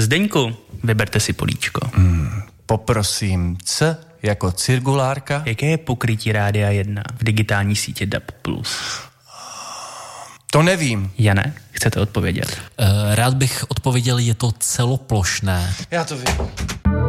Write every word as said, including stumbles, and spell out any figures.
Zdeňku, vyberte si políčko. Hmm, poprosím C jako cirkulárka. Jaké je pokrytí Rádia jedna v digitální sítě D A B plus? To nevím. Jane, chcete odpovědět? Uh, rád bych odpověděl, je to celoplošné. Já to vím.